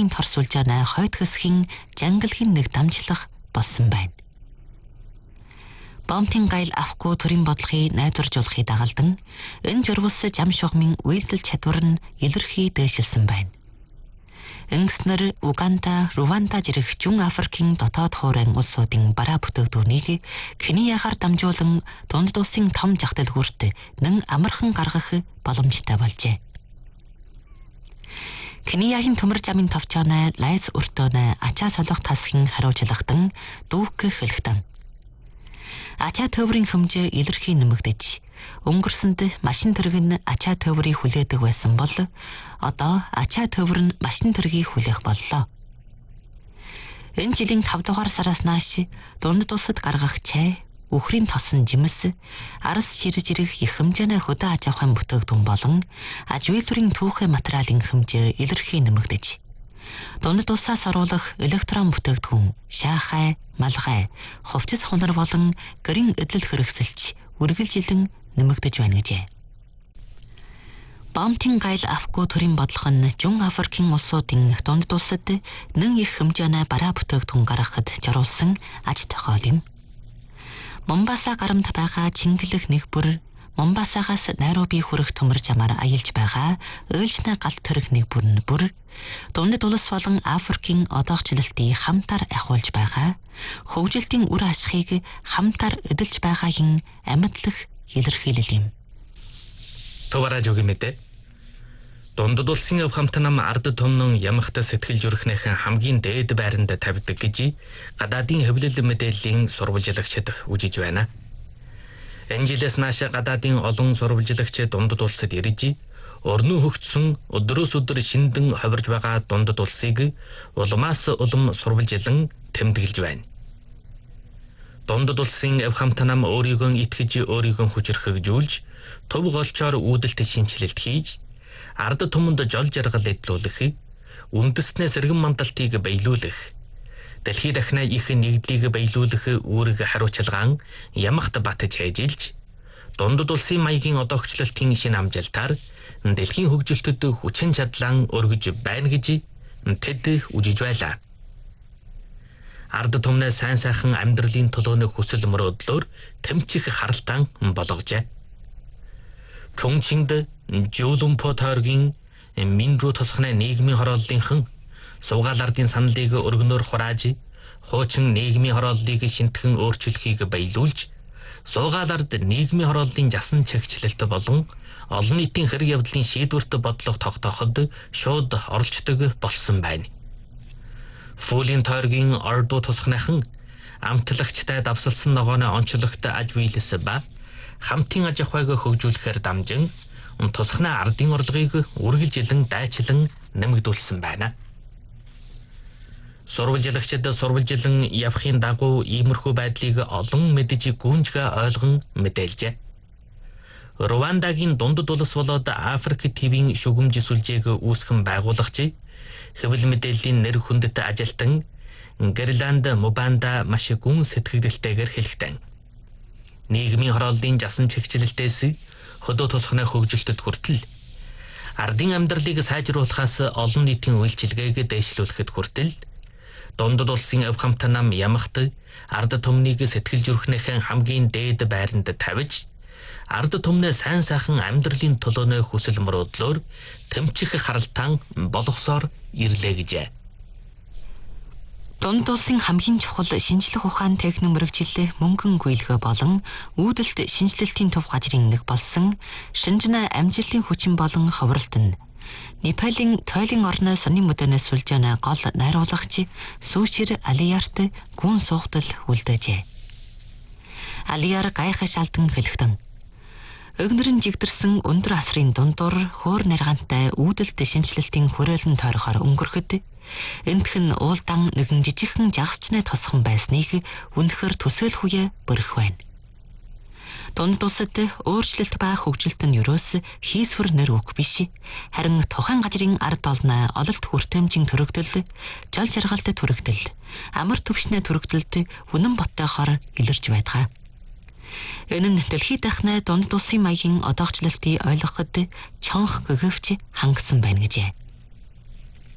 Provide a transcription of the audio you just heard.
Монголын тор сүлжээнэ хойд хэсгийн жангалгийн нэг дамжлах болсон байна. Бомтын гайл авахгүй төрийн бодлогыг найдваржуулахыг дагалдан энэ журвалс жам шугамын үйлдэл чадвар нь илэрхий дээшилсэн байна. Ингэснээр Уганда, Рванда зэрэг Зүүн Африкийн дотоод хуурайн улсуудын бараа бүтээгдэхүүнийг Кениягаар дамжуулан дунд улсын том жагталгүрт нэн амархан гаргах боломжтой болжээ. Кениягийн төмөр жамын товчоонай лайз өртөөнэ ачаа солих тасгийн хариуцлагатан дүүх хэлхтэн. Ачаа төврийн хэмжээ илэрхий нэмэгдэж, өнгөрсөнд машин тэрэг нь ачаа төврийг хүлээдэг байсан бол одоо ачаа төвөр нь машин тэргийг хүлээх боллоо. Энэ жилийн 5 дугаар сараас нааш дунд улсад гаргах чай, үхрийн тосон жимс, арс ширж ирэх их хэмжээний хөдөө аж ахуйн бүтээгдэхүүн болон аж үйлдвэрийн түүхий материалын хэмжээ илэрхий нэмэгдэж, дунд улсаас оруулах электрон бүтээгдэхүүн, шаахай, малгай, хувцас хунар болон гэрийн эдлэл хэрэгсэлч үргэлжилэн нэмэгдэж байна гэжээ. Бомтын гайл авахгүй төрийн бодлого нь Зүүн Африкийн улсуудын дунд улсад нэн их хэмжээний бараа бүтээгдэхүүн гаргахад зориулсан аж тохиол юм. Момбаса гарамт байгаа Чингэлэг нэг бүр, Момбасагаас Найроби хүрэх төмөр жамаар аялж байгаа Ойлчны галт тэрэг нэг бүр, дунд улс болон Африкийн одоогчлалтыг хамтаар ахиулж байгаа, хөгжилтийн үр ашигыг хамтаар эдэлж байгаагийн амьдлах илэрхийлэл юм. Товараж өгье мэдээ. Дунд улсын өв хамт нам ард түмнэн ямахта сэтгэл зүрхнийхэн хамгийн дээд байранд тавьдаг гэж гадаадын хэвлэл мэдээллийн сурвалжлагчид үжиж байна. Энэ жилээс нааш гадаадын олон сурвалжлагч дунд улсад ирж, орны хөгжсөн өдрөөс өдөр шиндэн ховирж байгаа дунд улсыг улмаас улам сурвалжлан тэмдэглэж байна. Дунд улсын өв хамт нам өөрийгөө итгэж, өөрийгөө хүчрхэгжүүлж, төв голчоор үүдэлт шинжилэлт хийж, ард түмэнд жол жаргал эдлүүлэх, үндэснээ сэргэн мандалтыг баялуулах, дэлхийд дахна их нэгдлийг баялуулах үүрэг хариуцлагаан ямахт батж хайжилж, дунд улсын маягийн одоогчлалтын шин амжилтаар дэлхийн хөгжилтөд хүчин чадлан өргөж байна гэж тэд үжиж байлаа. Ард түмнээ сайн сайхан амьдралын төлөөний хүсэл мөрөөдлөөр тэмчих харалтан болгожээ. Чонгчинд Жуулумпо тойргийн Минжу тосхны нийгмийн хорооллынхан суугаалардын саналыг өргөнөөр хурааж, хуучин нийгмийн хорооллыг шинтгэн өөрчлөхийг баялуулж, суугаалард нийгмийн хорооллын жасан чагчлалт болон олон нийтийн хэрэг явдлын шийдвэрт бодлого тогтооход шууд оролцдог болсон байна. Фүлийн тойргийн Ордо тосхныхан амтлагчтай давсалсан ногооны онцлогт аж биелэс ба хамтын аж ахуйг хөгжүүлэхээр дамжин тусганы ардын орлогыг үргэлжилэн дайчлан нэмэгдүүлсэн байна. Сурвалжлагчид сурвалжилан явахын дагуу иймэрхүү байдлыг олон мэдж гүнжгэ ойлгон мэдээлжээ. Рвандагийн дунд улс болоод Африк ТV-ийн шүгэмж сүлжээг үүсгэн байгуулагч, хэвлэл мэдээллийн нэр хүндэт ажилтан Гэрланд Мубанда маш гүн сэтгэгдэлтэйгээр хэлэхдээ нийгмийн хорооллын жасан чигчлэлтээс хөдөө тусганы хөгжилтөд хүртэл, ардын амьдралыг сайжруулахаас олон нийтийн үйлчилгээг дэвшлүүлэхэд хүртэл, дунд улсын өв хамт нам ямахт ард түмнийг сэтгэл зүрхнийхэн хамгийн дээд байранд тавьж, ард түмнээ сайн сайхан амьдралын төлөөний хүсэл мөрөөдлөөр тэмчих харалтан болгосоор ирлээ гэжээ. Дунд улсын хамгийн чухал шинжлэх ухаан техник мэрэгчлэлээ мөнгөн гүйлгөө болон үүдэлт шинжилэлтийн төв газрын нэг болсон шинжнэ амжилтын хүчин болон ховролт нь Непалийн тойлын орны сонин мөдөнөөс сүлжээнэ гол найруулагч Сүүшир Алиярт гүн суугдал үлдээжээ. Алияр гайхаш алдан хэлэхдээ өгнөрн жигдэрсэн өндөр асрын дундуур хөөр наргантай үүдэлт шинжилэлтийн хүрээлэн тойрохоор өнгөрөхөд энтхэн уулдан нэгэн жижигхэн жагсчны тосхон байсныг үнэхээр төсөөлөхүйе бөрөх байна. Дунд улсад өөрчлөлт ба хөгжилт нь ерөөс хийсвэр нэр үг биш. Харин тухайн газрын ард олны ололт хүртээмжийн төрөгдөл, жол жаргалт төрөгдөл, амар төвшний төрөгдөлд үнэн боттойхоор илэрч байдаг. Энэ нь дэлхийд дахны дунд улсын маягийн одоогчлалтыг ойлгоход чонх гэгвч хангасан байна гэжээ.